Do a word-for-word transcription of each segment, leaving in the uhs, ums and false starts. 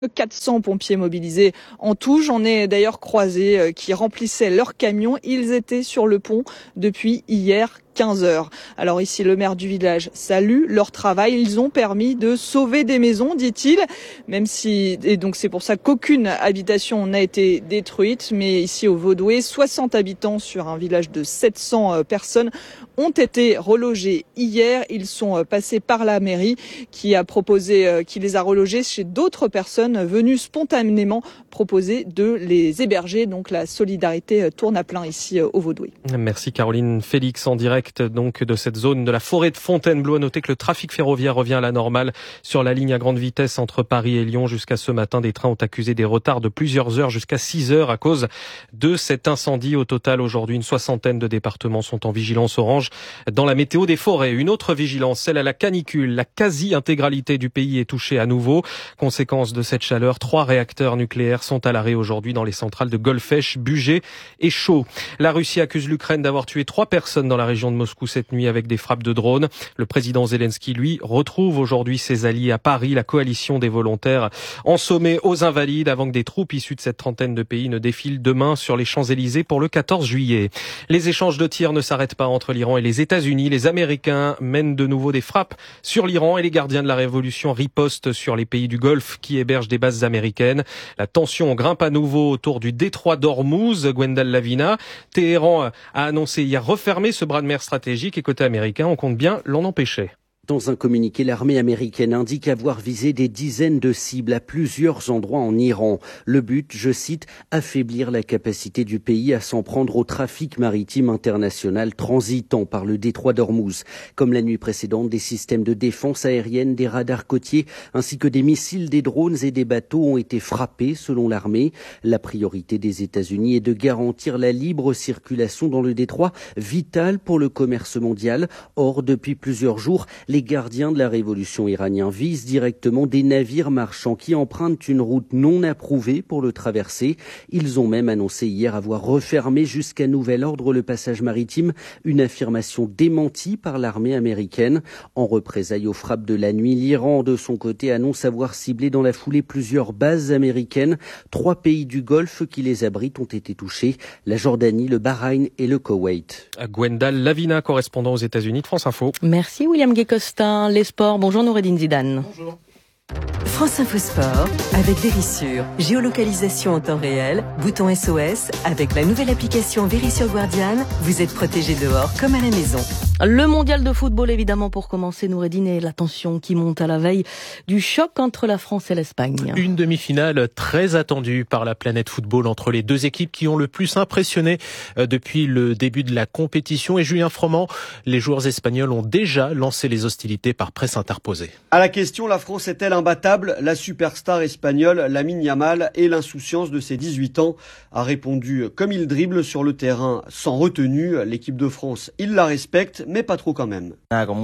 quatre cents pompiers mobilisés en tout. J'en ai d'ailleurs croisé qui remplissaient leurs camions. Ils étaient sur le pont depuis hier quinze heures. Alors ici, le maire du village salue leur travail. Ils ont permis de sauver des maisons, dit-il, même si, et donc c'est pour ça qu'aucune habitation n'a été détruite. Mais ici au Vaudoué, soixante habitants sur un village de sept cents personnes ont été relogés hier. Ils sont passés par la mairie qui a proposé, qui les a relogés chez d'autres personnes venues spontanément proposer de les héberger. Donc la solidarité tourne à plein ici au Vaudoué. Merci Caroline Félix en direct donc de cette zone de la forêt de Fontainebleau. À noter que le trafic ferroviaire revient à la normale sur la ligne à grande vitesse entre Paris et Lyon. Jusqu'à ce matin, des trains ont accusé des retards de plusieurs heures jusqu'à six heures à cause de cet incendie. Au total, aujourd'hui, une soixantaine de départements sont en vigilance orange dans la météo des forêts. Une autre vigilance, celle à la canicule. La quasi-intégralité du pays est touchée à nouveau. Conséquence de cette chaleur, trois réacteurs nucléaires sont à l'arrêt aujourd'hui dans les centrales de Golfech, Bugey et Chaux. La Russie accuse l'Ukraine d'avoir tué trois personnes dans la région de Moscou cette nuit avec des frappes de drones. Le président Zelensky, lui, retrouve aujourd'hui ses alliés à Paris, la coalition des volontaires en sommet aux Invalides, avant que des troupes issues de cette trentaine de pays ne défilent demain sur les Champs-Élysées pour le quatorze juillet. Les échanges de tirs ne s'arrêtent pas entre l'Iran et les États-Unis. Les Américains mènent de nouveau des frappes sur l'Iran et les gardiens de la révolution ripostent sur les pays du Golfe qui hébergent des bases américaines. La tension grimpe à nouveau autour du détroit d'Ormuz. Gwendal Lavina. Téhéran a annoncé hier refermer ce bras de mer stratégique et côté américain, on compte bien l'en empêcher. Dans un communiqué, l'armée américaine indique avoir visé des dizaines de cibles à plusieurs endroits en Iran. Le but, je cite, affaiblir la capacité du pays à s'en prendre au trafic maritime international transitant par le détroit d'Ormuz. Comme la nuit précédente, des systèmes de défense aérienne, des radars côtiers, ainsi que des missiles, des drones et des bateaux ont été frappés selon l'armée. La priorité des États-Unis est de garantir la libre circulation dans le détroit, vital pour le commerce mondial. Or, depuis plusieurs jours, les gardiens de la révolution iranienne visent directement des navires marchands qui empruntent une route non approuvée pour le traverser. Ils ont même annoncé hier avoir refermé jusqu'à nouvel ordre le passage maritime, une affirmation démentie par l'armée américaine. En représailles aux frappes de la nuit, l'Iran, de son côté, annonce avoir ciblé dans la foulée plusieurs bases américaines. Trois pays du Golfe qui les abritent ont été touchés, la Jordanie, le Bahreïn et le Koweït. Gwendal Lavina, correspondant aux États-Unis de France Info. Merci William Guécostin. Les sports, bonjour Noureddine Zidane. Bonjour. France Info Sport avec Vérissure. Géolocalisation en temps réel, bouton S O S. Avec la nouvelle application Vérissure Guardian, vous êtes protégé dehors comme à la maison. Le mondial de football, évidemment, pour commencer, Noureddine, et la tension qui monte à la veille du choc entre la France et l'Espagne. Une demi-finale très attendue par la planète football entre les deux équipes qui ont le plus impressionné depuis le début de la compétition. Et Julien Froment, les joueurs espagnols ont déjà lancé les hostilités par presse interposée. À la question, la France est-elle imbattable ? La superstar espagnole Lamine Yamal et l'insouciance de ses dix-huit ans a répondu comme il dribble sur le terrain sans retenue. L'équipe de France, il la respecte, mais pas trop quand même.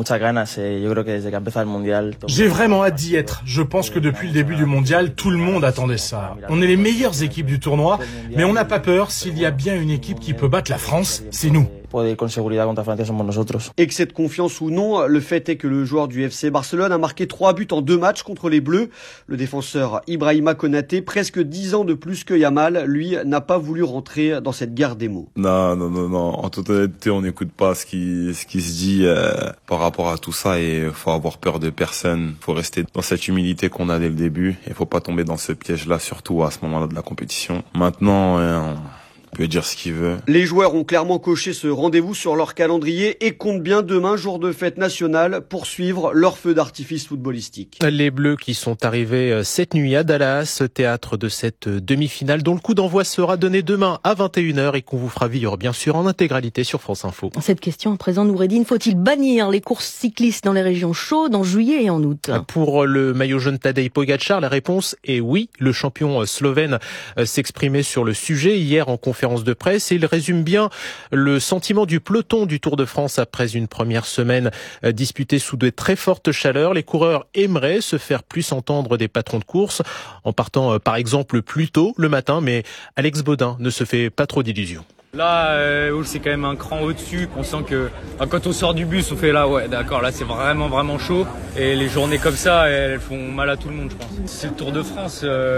J'ai vraiment hâte d'y être. Je pense que depuis le début du mondial, tout le monde attendait ça. On est les meilleures équipes du tournoi, mais on n'a pas peur. S'il y a bien une équipe qui peut battre la France, c'est nous. Et que cette confiance ou non, le fait est que le joueur du F C Barcelone a marqué trois buts en deux matchs contre les Bleus. Le défenseur Ibrahima Konaté, presque dix ans de plus que Yamal, lui, n'a pas voulu rentrer dans cette guerre des mots. Non, non, non, non. En toute honnêteté, on n'écoute pas ce qui, ce qui se dit euh, par rapport à tout ça et faut avoir peur de personne. Faut rester dans cette humilité qu'on a dès le début et faut pas tomber dans ce piège-là, surtout à ce moment-là de la compétition. Maintenant, euh, on... peut dire ce qu'il veut. Les joueurs ont clairement coché ce rendez-vous sur leur calendrier et comptent bien demain, jour de fête nationale, poursuivre leur feu d'artifice footballistique. Les Bleus qui sont arrivés cette nuit à Dallas, théâtre de cette demi-finale dont le coup d'envoi sera donné demain à vingt et une heures et qu'on vous fera vivre bien sûr en intégralité sur France Info. Cette question à présent, Noureddine, faut-il bannir les courses cyclistes dans les régions chaudes en juillet et en août ? Pour le maillot jaune Tadej Pogačar, la réponse est oui. Le champion slovène s'exprimait sur le sujet hier en conférence de presse et il résume bien le sentiment du peloton du Tour de France après une première semaine disputée sous de très fortes chaleurs. Les coureurs aimeraient se faire plus entendre des patrons de course en partant par exemple plus tôt le matin, mais Alex Baudin ne se fait pas trop d'illusions. Là, euh, c'est quand même un cran au-dessus. On sent que quand on sort du bus, on fait là, ouais, d'accord, là c'est vraiment vraiment chaud. Et les journées comme ça, elles font mal à tout le monde, je pense. C'est le Tour de France. Euh